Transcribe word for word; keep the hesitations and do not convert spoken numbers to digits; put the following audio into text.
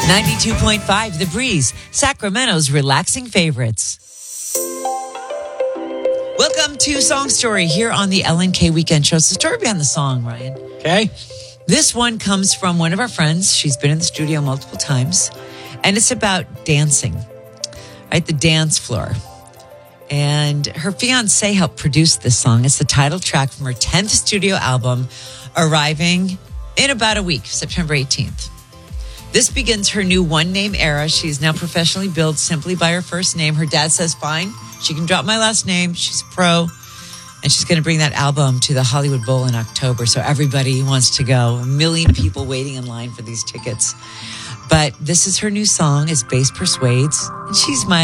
ninety-two point five The Breeze, Sacramento's relaxing favorites. Welcome to Song Story here on the L N K Weekend Show. It's the story behind the song, Ryan. Okay. This one comes from one of our friends. She's been in the studio multiple times. And it's about dancing, right? The dance floor. And her fiance helped produce this song. It's the title track from her tenth studio album, arriving in about a week, September eighteenth. This begins her new one-name era. She's now professionally billed simply by her first name. Her dad says, fine, she can drop my last name. She's a pro. And she's going to bring that album to the Hollywood Bowl in October. So everybody wants to go. A million people waiting in line for these tickets. But this is her new song. It's Bass Persuades. And she's my